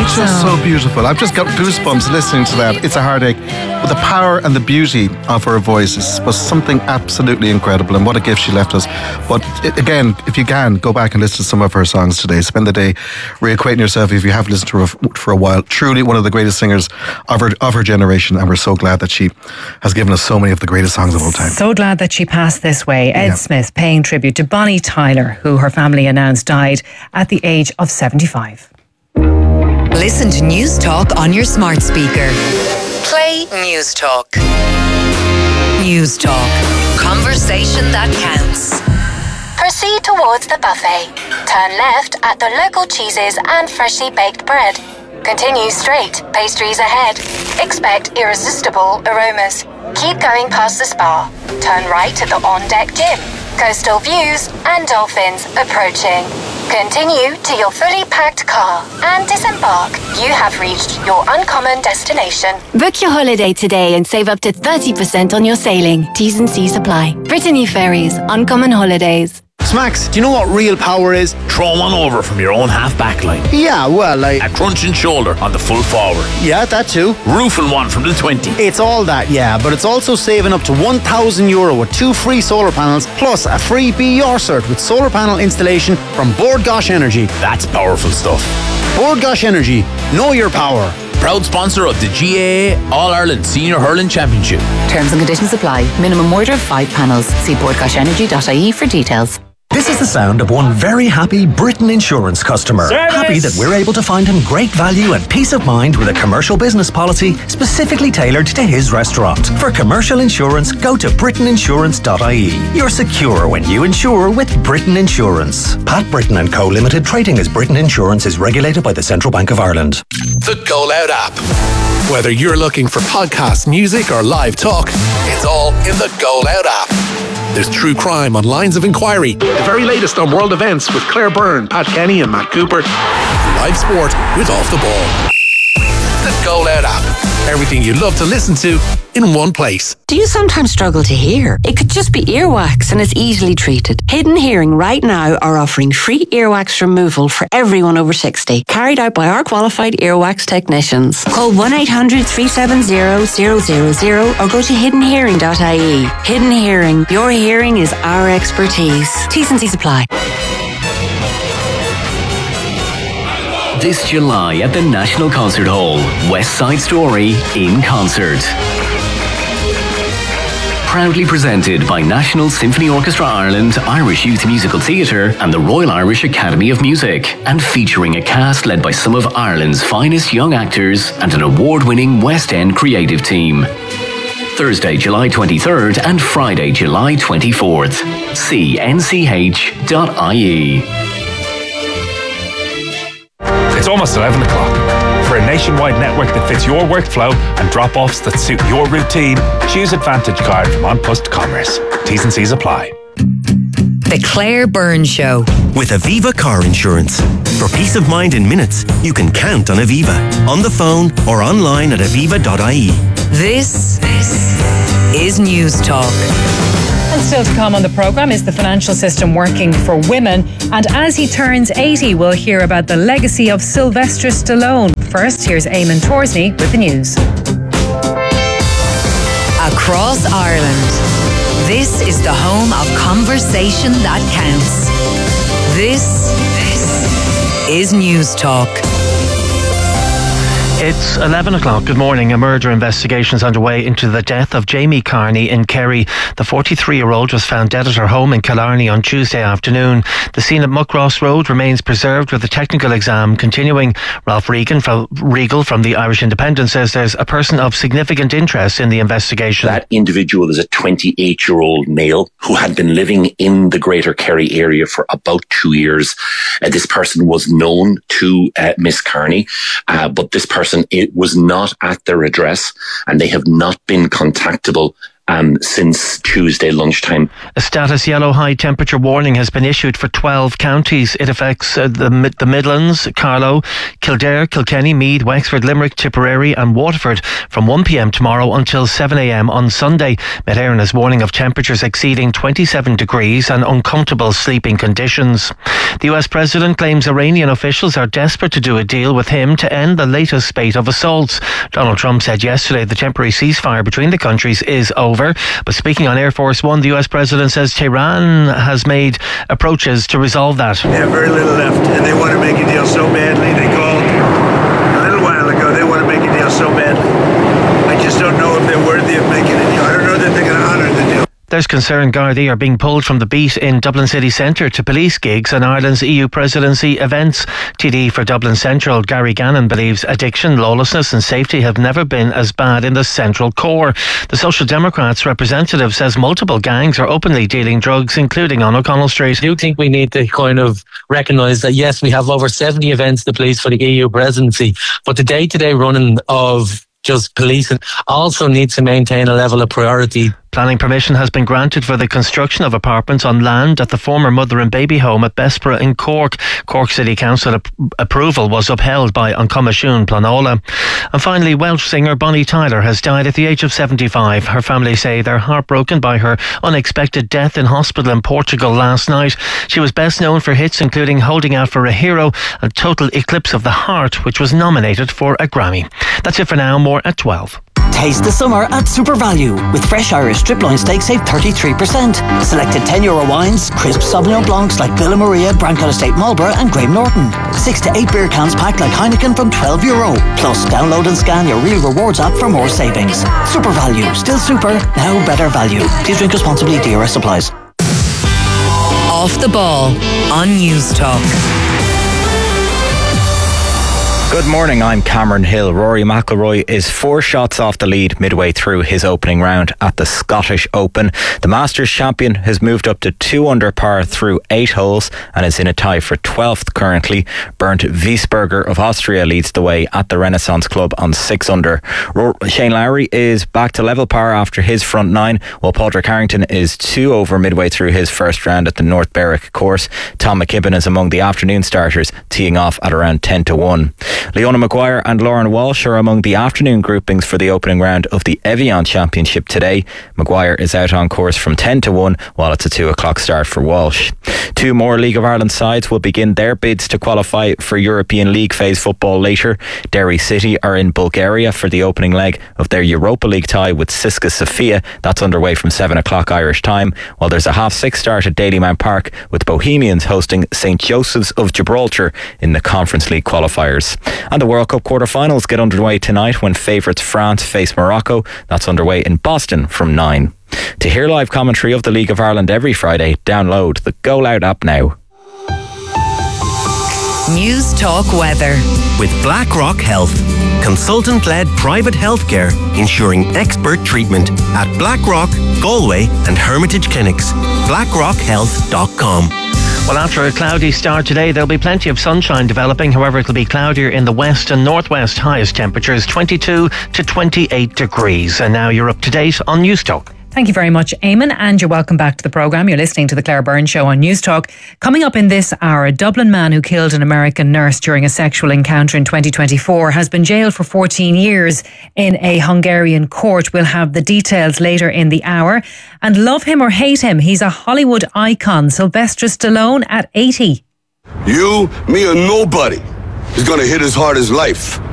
great It's just so beautiful. I've just got goosebumps listening to that. It's a heartache. But the power and the beauty of her voice was something absolutely incredible, and what a gift she left us. But again, if you can, go back and listen to some of her songs today. Spend the day reacquainting yourself if you have listened to her for a while. Truly one of the greatest singers of her generation, and we're so glad that she has given us so many of the greatest songs of all time. So glad that she passed this way. Ed Smith paying tribute to Bonnie Tyler, who her family announced died at the age of 75. Listen to News Talk on your smart speaker. Play News Talk. News Talk. Conversation that counts. Proceed towards the buffet. Turn left at the local cheeses and freshly baked bread. Continue straight, pastries ahead. Expect irresistible aromas. Keep going past the spa. Turn right at the on-deck gym. Coastal views and dolphins approaching. Continue to your fully packed car and disembark. You have reached your uncommon destination. Book your holiday today and save up to 30% on your sailing. T's and C's apply. Brittany Ferries, Uncommon Holidays. Smacks, do you know what real power is? Throw one over from your own half-back line. Yeah, well, A crunching shoulder on the full forward. Yeah, that too. Roofing one from the 20. It's all that, yeah, but it's also saving up to €1,000 with 2 free solar panels, plus a free Be Your cert with solar panel installation from Bord Gosh Energy. That's powerful stuff. Bord Gosh Energy, know your power. Proud sponsor of the GAA All-Ireland Senior Hurling Championship. Terms and conditions apply. Minimum order of 5 panels. See bordgoshenergy.ie for details. This is the sound of one very happy Britain Insurance customer. Service. Happy that we're able to find him great value and peace of mind with a commercial business policy specifically tailored to his restaurant. For commercial insurance, go to britainiinsurance.ie. You're secure when you insure with Britain Insurance. Pat Britton & Co Limited, trading as Britain Insurance, is regulated by the Central Bank of Ireland. The Go Loud app. Whether you're looking for podcasts, music or live talk, it's all in the Go Loud app. There's true crime on Lines of Inquiry, the very latest on world events with Claire Byrne, Pat Kenny and Matt Cooper, live sport with Off the Ball. The Go Loud app. Everything you love to listen to in one place. Do you sometimes struggle to hear? It could just be earwax and it's easily treated. Hidden Hearing right now are offering free earwax removal for everyone over 60, carried out by our qualified earwax technicians. Call 1-800-370-000 or go to hiddenhearing.ie. Hidden Hearing, your hearing is our expertise. T's and C's apply. This July at the National Concert Hall, West Side Story in concert. Proudly presented by National Symphony Orchestra Ireland, Irish Youth Musical Theatre and the Royal Irish Academy of Music, and featuring a cast led by some of Ireland's finest young actors and an award-winning West End creative team. Thursday, July 23rd and Friday, July 24th. See nch.ie. It's almost 11 o'clock. For a nationwide network that fits your workflow and drop-offs that suit your routine, choose Advantage Card from An Post Commerce. T's and C's apply. The Claire Byrne Show. With Aviva Car Insurance. For peace of mind in minutes, you can count on Aviva. On the phone or online at aviva.ie. This is News Talk. And still to come on the programme is the financial system working for women. And as he turns 80, we'll hear about the legacy of Sylvester Stallone. First, here's Eamon Torsney with the news. Across Ireland, this is the home of conversation that counts. This is News Talk. It's 11 o'clock. Good morning. A murder investigation is underway into the death of Jamie Carney in Kerry. The 43-year-old was found dead at her home in Killarney on Tuesday afternoon. The scene at Muckross Road remains preserved with the technical exam continuing. Ralph Regan Regal from the Irish Independent says there's a person of significant interest in the investigation. That individual is a 28-year-old male who had been living in the Greater Kerry area for about 2 years. This person was known to Miss Carney, but this person, it was not at their address and they have not been contactable since Tuesday lunchtime. A status yellow high temperature warning has been issued for 12 counties. It affects the Midlands, Carlow, Kildare, Kilkenny, Meath, Wexford, Limerick, Tipperary and Waterford from 1 p.m. tomorrow until 7 a.m. on Sunday. Met Éireann is warning of temperatures exceeding 27 degrees and uncomfortable sleeping conditions. The US President claims Iranian officials are desperate to do a deal with him to end the latest spate of assaults. Donald Trump said yesterday the temporary ceasefire between the countries is over. But speaking on Air Force One, the US President says Tehran has made approaches to resolve that. They have very little left and they want to make a deal so badly. They called a little while ago. They want to make a deal so badly. I just don't know if they're worthy of making a deal. I don't know that they're going to honour the deal. There's concern Gardaí are being pulled from the beat in Dublin city centre to police gigs and Ireland's EU presidency events. TD for Dublin Central, Gary Gannon, believes addiction, lawlessness and safety have never been as bad in the central core. The Social Democrats representative says multiple gangs are openly dealing drugs, including on O'Connell Street. I do think we need to kind of recognise that, yes, we have over 70 events to police for the EU presidency, but the day-to-day running of just policing also needs to maintain a level of priority. Planning permission has been granted for the construction of apartments on land at the former mother and baby home at Bessborough in Cork. Cork City Council approval was upheld by An Comisiún Pleanála. And finally, Welsh singer Bonnie Tyler has died at the age of 75. Her family say they're heartbroken by her unexpected death in hospital in Portugal last night. She was best known for hits including Holding Out for a Hero and Total Eclipse of the Heart, which was nominated for a Grammy. That's it for now. More at 12. Taste the summer at Super Value. With fresh Irish strip loin steak, save 33%. Selected €10 wines, crisp Sauvignon Blancs like Villa Maria, Branco Estate Marlborough and Graham Norton. 6 to 8 beer cans packed like Heineken from €12. Plus, download and scan your Real Rewards app for more savings. Super Value. Still super, now better value. Please drink responsibly. DRS supplies. Off the Ball on News Talk. Good morning, I'm Cameron Hill. Rory McIlroy is 4 shots off the lead midway through his opening round at the Scottish Open. The Masters champion has moved up to 2 under par through 8 holes and is in a tie for 12th currently. Bernd Wiesberger of Austria leads the way at the Renaissance Club on 6 under. Shane Lowry is back to level par after his front 9, while Padraig Harrington is 2 over midway through his first round at the North Berwick course. Tom McKibben is among the afternoon starters, teeing off at around 10 to 1. Leona Maguire and Lauren Walsh are among the afternoon groupings for the opening round of the Evian Championship today. Maguire is out on course from 10 to 1, while it's a 2 o'clock start for Walsh. 2 more League of Ireland sides will begin their bids to qualify for European League phase football later. Derry City are in Bulgaria for the opening leg of their Europa League tie with Cisca Sofia. That's underway from 7 o'clock Irish time, while there's a 6:30 start at Dalymount Park with Bohemians hosting St Joseph's of Gibraltar in the Conference League qualifiers. And the World Cup quarter-finals get underway tonight when favourites France face Morocco. That's underway in Boston from 9. To hear live commentary of the League of Ireland every Friday, download the Go Loud app now. News Talk Weather. With BlackRock Health, consultant-led private healthcare ensuring expert treatment at BlackRock, Galway and Hermitage Clinics. BlackRockHealth.com. Well, after a cloudy start today, there'll be plenty of sunshine developing. However, it'll be cloudier in the west and northwest. Highest temperatures 22 to 28 degrees. And now you're up to date on News Talk. Thank you very much, Eamon, and you're welcome back to the programme. You're listening to the Claire Byrne Show on News Talk. Coming up in this hour, a Dublin man who killed an American nurse during a sexual encounter in 2024 has been jailed for 14 years in a Hungarian court. We'll have the details later in the hour. And love him or hate him, he's a Hollywood icon, Sylvester Stallone at 80. You, me, or nobody is going to hit as hard as life.